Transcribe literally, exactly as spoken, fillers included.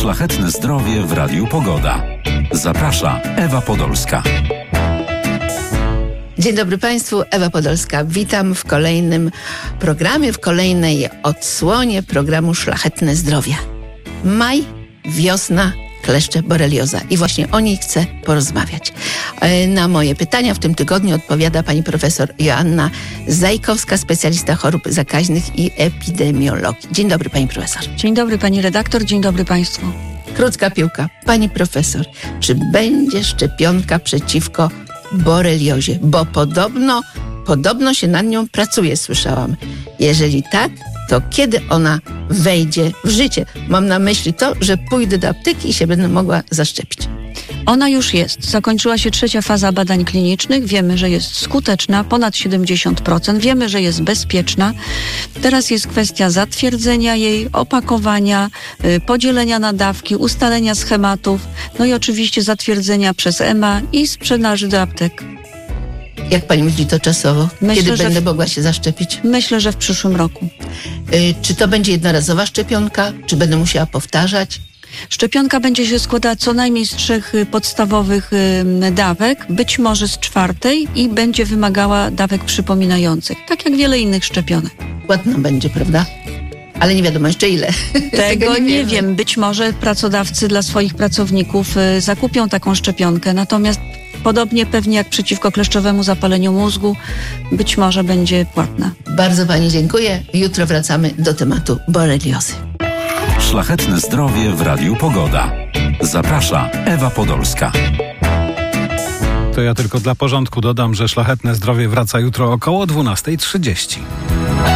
Szlachetne zdrowie w Radiu Pogoda. Zaprasza Ewa Podolska. Dzień dobry Państwu, Ewa Podolska. Witam w kolejnym programie, w kolejnej odsłonie programu Szlachetne zdrowie. Maj, wiosna, kleszcze, borelioza. I właśnie o niej chcę porozmawiać. Na moje pytania w tym tygodniu odpowiada pani profesor Joanna Zajkowska, specjalista chorób zakaźnych i epidemiologii. Dzień dobry pani profesor. Dzień dobry pani redaktor, dzień dobry państwu. Krótka piłka. Pani profesor, czy będzie szczepionka przeciwko boreliozie? Bo podobno, podobno się nad nią pracuje, słyszałam. Jeżeli tak, to kiedy ona wejdzie w życie? Mam na myśli to, że pójdę do apteki i się będę mogła zaszczepić. Ona już jest. Zakończyła się trzecia faza badań klinicznych. Wiemy, że jest skuteczna, ponad siedemdziesiąt procent. Wiemy, że jest bezpieczna. Teraz jest kwestia zatwierdzenia jej, opakowania, yy, podzielenia na dawki, ustalenia schematów, no i oczywiście zatwierdzenia przez E M A i sprzedaży do aptek. Jak pani myśli to czasowo? Myślę, Kiedy będę w... mogła się zaszczepić? Myślę, że w przyszłym roku. Yy, czy to będzie jednorazowa szczepionka? Czy będę musiała powtarzać? Szczepionka będzie się składała co najmniej z trzech podstawowych dawek, być może z czwartej i będzie wymagała dawek przypominających, tak jak wiele innych szczepionek. Ładna będzie, prawda? Ale nie wiadomo jeszcze ile. Tego, Tego nie, nie wiem. Być może pracodawcy dla swoich pracowników zakupią taką szczepionkę, natomiast podobnie pewnie jak przeciwko kleszczowemu zapaleniu mózgu, być może będzie płatna. Bardzo pani dziękuję. Jutro wracamy do tematu boreliozy. Szlachetne zdrowie w Radiu Pogoda. Zaprasza Ewa Podolska. To ja tylko dla porządku dodam, że Szlachetne zdrowie wraca jutro około dwunasta trzydzieści.